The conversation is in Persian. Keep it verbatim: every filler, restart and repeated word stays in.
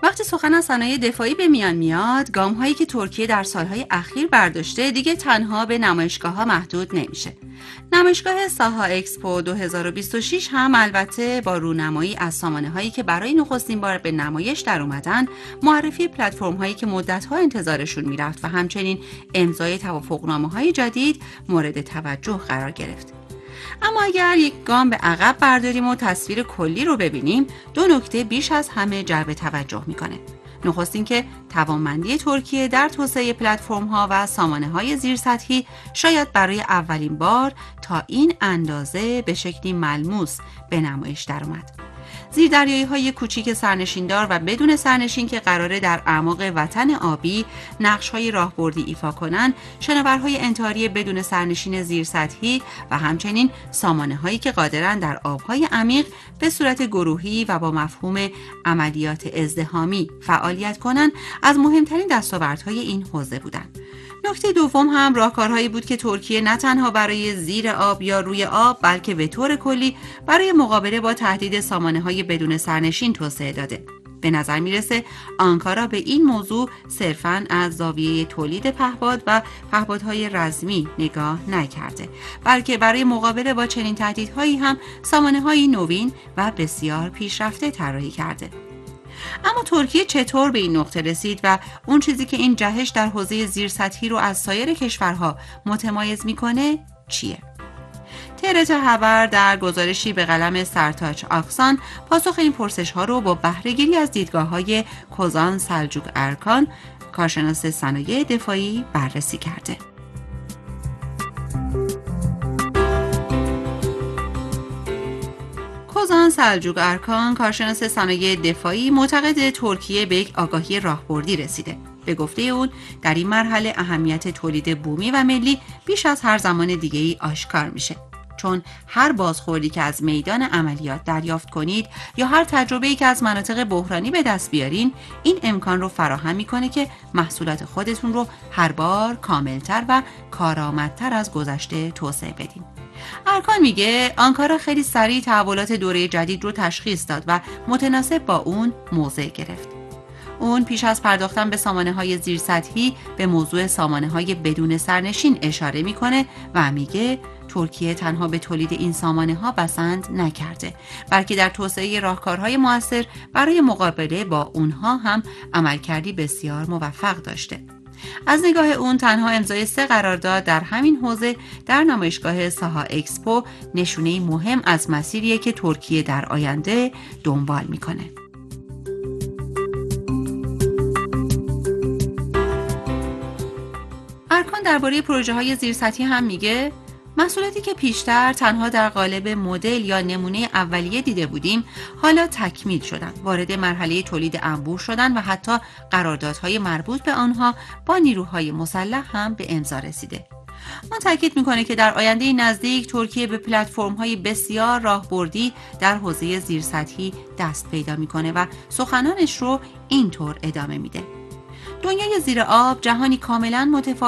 وقتی سخن از صنایع دفاعی به میان میاد، گام‌هایی که ترکیه در سالهای اخیر برداشته دیگه تنها به نمایشگاه‌ها محدود نمیشه. نمایشگاه ساها اکسپو دو هزار و بیست و شش هم البته با رونمایی از سامانه‌هایی که برای نخستین بار به نمایش در اومدن، معرفی پلتفرم‌هایی که مدت‌ها انتظارشون میرفت و همچنین امضای توافقنامه‌های جدید مورد توجه قرار گرفت. اما اگر یک گام به عقب برداریم و تصویر کلی رو ببینیم، دو نکته بیش از همه جلب توجه میکنه. نخست اینکه توانمندی ترکیه در توسعه پلتفرم‌ها و سامانه‌های زیرسطحی شاید برای اولین بار تا این اندازه به شکلی ملموس به نمایش درآمد. زیردریایی‌های کوچیک سرنشیندار و بدون سرنشین که قراره در اعماق وطن آبی نقش‌های راهبردی ایفا کنند، شناورهای انتحاری بدون سرنشین زیرسطحی و همچنین سامانه‌هایی که قادرند در آب‌های عمیق به صورت گروهی و با مفهوم عملیات ازدحامی فعالیت کنند، از مهمترین دستاوردهای این حوزه بودند. نکته دوم هم راهکارهایی بود که ترکیه نه تنها برای زیر آب یا روی آب، بلکه به طور کلی برای مقابله با تهدید سامانه‌های بدون سرنشین توسعه داده. به نظر میرسه آنکارا به این موضوع صرفاً از زاویه تولید پهپاد و پهپادهای رزمی نگاه نکرده، بلکه برای مقابله با چنین تهدیدهایی هم سامانه‌های نوین و بسیار پیشرفته طراحی کرده. اما ترکیه چطور به این نقطه رسید و اون چیزی که این جهش در حوزه زیرسطحی رو از سایر کشورها متمایز میکنه چیه؟ ترت حبر در گزارشی به قلم سرتاچ آکسان پاسخ این پرسش ها رو با بهره‌گیری از دیدگاه های کوزان سلجوق ارکان، کارشناس صنایع دفاعی، بررسی کرده. کوزان سلجوق ارکان، کارشناس صنایع دفاعی، معتقد ترکیه به یک آگاهی راهبردی رسیده. به گفته اون در این مرحله اهمیت تولید بومی و ملی بیش از هر زمان دیگه‌ای آشکار میشه، چون هر بازخوردی که از میدان عملیات دریافت کنید یا هر تجربه‌ای که از مناطق بحرانی به دست بیارین، این امکان رو فراهم میکنه که محصولات خودتون رو هر بار کاملتر و کارآمدتر از گذشته توسعه بدین. ارکان میگه آنکارا خیلی سریع تحولات دوره جدید رو تشخیص داد و متناسب با اون موضع گرفت. اون پیش از پرداختن به سامانه‌های زیرسطحی به موضوع سامانه‌های بدون سرنشین اشاره میکنه و میگه ترکیه تنها به تولید این سامانه‌ها بسند نکرده، بلکه در توسعه راهکارهای مؤثر برای مقابله با اونها هم عملکردی بسیار موفق داشته. از نگاه اون تنها امضای سه قرارداد در همین حوزه در نمایشگاه ساها اکسپو نشونه مهم از مسیریه که ترکیه در آینده دنبال میکنه. ارکان درباره پروژه‌های زیرسطحی هم میگه محصولاتی که پیشتر تنها در قالب مدل یا نمونه اولیه دیده بودیم، حالا تکمیل شدن، وارد مرحله تولید انبوه شدن و حتی قراردادهای مربوط به آنها با نیروهای مسلح هم به امضا رسیده. اون تاکید میکنه که در آینده نزدیک ترکیه به پلتفرم‌های بسیار راهبردی در حوزه زیرسطحی دست پیدا میکنه و سخنانش رو اینطور ادامه میده: دنیای زیر آب جهانی کاملا متفاوت